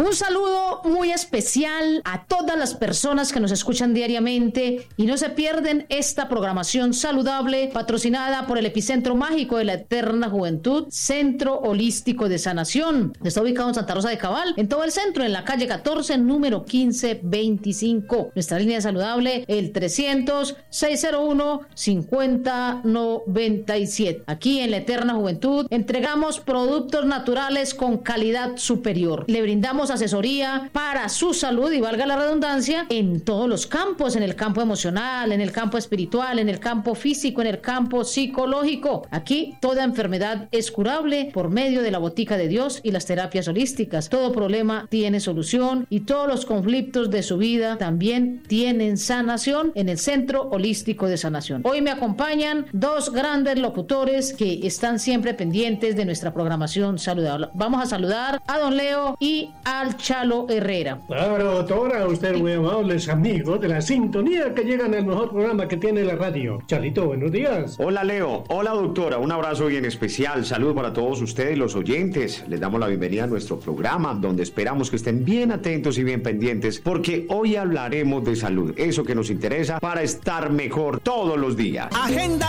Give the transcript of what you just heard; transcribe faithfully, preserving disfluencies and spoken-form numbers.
Un saludo muy especial a todas las personas que nos escuchan diariamente y no se pierden esta programación saludable patrocinada por el Epicentro Mágico de la Eterna Juventud, Centro Holístico de Sanación. Está ubicado en Santa Rosa de Cabal, en todo el centro, en la calle catorce, número quince veinticinco. Nuestra línea saludable, el trescientos, seiscientos uno, cincuenta noventa y siete. Aquí en la Eterna Juventud entregamos productos naturales con calidad superior. Le brindamos asesoría para su salud y valga la redundancia en todos los campos, en el campo emocional, en el campo espiritual, en el campo físico, en el campo psicológico. Aquí toda enfermedad es curable por medio de la botica de Dios y las terapias holísticas. Todo problema tiene solución y todos los conflictos de su vida también tienen sanación en el Centro Holístico de Sanación. Hoy me acompañan dos grandes locutores que están siempre pendientes de nuestra programación saludable. Vamos a saludar a don Leo y al Chalo Herrera. Claro, doctora, usted muy amables amigos de la sintonía que llegan al mejor programa que tiene la radio. Chalito, buenos días. Hola Leo, hola doctora, un abrazo bien especial, saludo para todos ustedes los oyentes. Les damos la bienvenida a nuestro programa donde esperamos que estén bien atentos y bien pendientes porque hoy hablaremos de salud, eso que nos interesa para estar mejor todos los días. Agenda